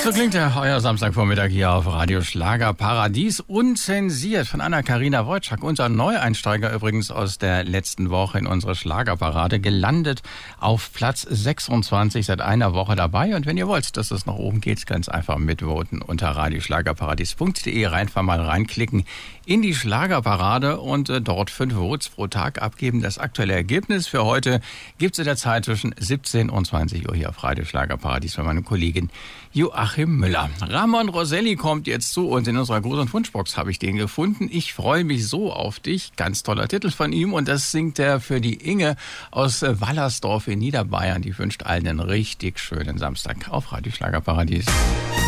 So klingt euer Samstagvormittag hier auf Radio Schlagerparadies. Unzensiert von Anna-Karina Wojcik. Unser Neueinsteiger übrigens aus der letzten Woche in unsere Schlagerparade. Gelandet auf Platz 26, seit einer Woche dabei. Und wenn ihr wollt, dass es nach oben geht, ganz einfach mitvoten unter radioschlagerparadies.de. Einfach mal reinklicken in die Schlagerparade und dort 5 Votes pro Tag abgeben. Das aktuelle Ergebnis für heute gibt es in der Zeit zwischen 17 und 20 Uhr hier auf Radio Schlagerparadies bei meiner Kollegin Joachim Müller. Ramon Roselli kommt jetzt zu uns. In unserer Gruß- und Wunschbox habe ich den gefunden. Ich freue mich so auf dich. Ganz toller Titel von ihm. Und das singt er für die Inge aus Wallersdorf in Niederbayern. Die wünscht allen einen richtig schönen Samstag auf Radio Schlagerparadies.